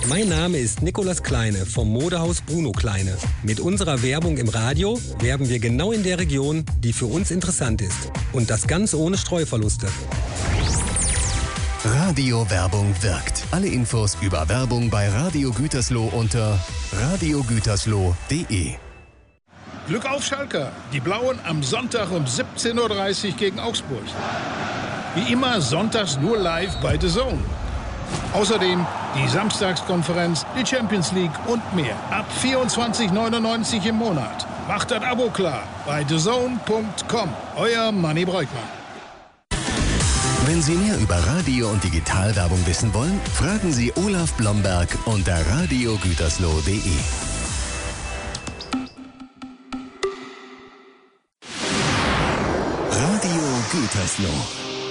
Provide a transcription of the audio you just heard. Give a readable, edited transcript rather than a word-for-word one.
Mein Name ist Nikolas Kleine vom Modehaus Bruno Kleine. Mit unserer Werbung im Radio werben wir genau in der Region, die für uns interessant ist. Und das ganz ohne Streuverluste. Radio-Werbung wirkt. Alle Infos über Werbung bei Radio Gütersloh unter radiogütersloh.de. Glück auf Schalke. Die Blauen am Sonntag um 17:30 Uhr gegen Augsburg. Wie immer sonntags nur live bei The Zone. Außerdem die Samstagskonferenz, die Champions League und mehr. Ab 24,99 im Monat. Macht das Abo klar bei thezone.com. Euer Manni Breukmann. Wenn Sie mehr über Radio- und Digitalwerbung wissen wollen, fragen Sie Olaf Blomberg unter radiogütersloh.de. Radio Gütersloh.